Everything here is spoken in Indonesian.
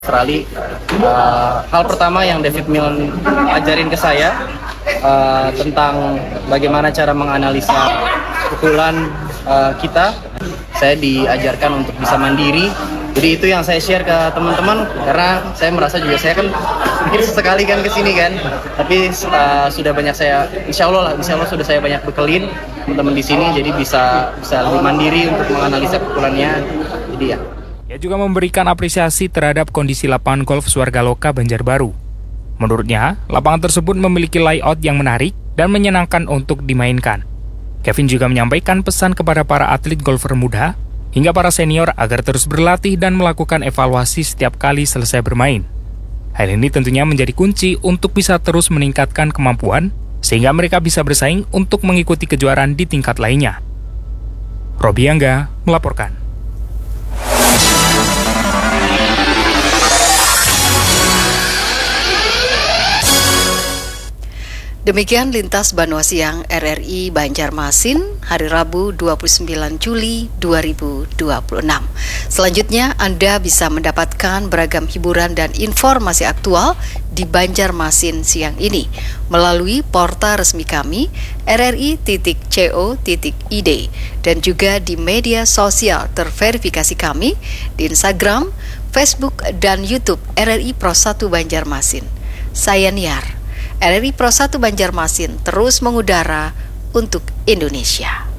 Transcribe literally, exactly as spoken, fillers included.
Australia. Uh, hal pertama yang David Milne ajarin ke saya uh, tentang bagaimana cara menganalisa pukulan uh, kita. Saya diajarkan untuk bisa mandiri. Jadi itu yang saya share ke teman-teman karena saya merasa juga saya kan mungkin sesekali kan kesini kan, tapi uh, sudah banyak saya, insya Allah lah, insya Allah sudah saya banyak bekelin teman-teman di sini, jadi bisa bisa lebih mandiri untuk menganalisa pukulannya. Jadi ya. Ia juga memberikan apresiasi terhadap kondisi lapangan golf Swargaloka Banjarbaru. Menurutnya, lapangan tersebut memiliki layout yang menarik dan menyenangkan untuk dimainkan. Kevin juga menyampaikan pesan kepada para atlet golfer muda hingga para senior agar terus berlatih dan melakukan evaluasi setiap kali selesai bermain. Hal ini tentunya menjadi kunci untuk bisa terus meningkatkan kemampuan sehingga mereka bisa bersaing untuk mengikuti kejuaraan di tingkat lainnya. Robi Angga melaporkan. Demikian Lintas Banua Siang R R I Banjarmasin hari Rabu dua puluh sembilan Juli dua ribu dua puluh enam. Selanjutnya Anda bisa mendapatkan beragam hiburan dan informasi aktual di Banjarmasin siang ini melalui portal resmi kami r r i titik co titik i d dan juga di media sosial terverifikasi kami di Instagram, Facebook, dan YouTube R R I Pro satu Banjarmasin. Saya Niar. R R I Pro satu Banjarmasin terus mengudara untuk Indonesia.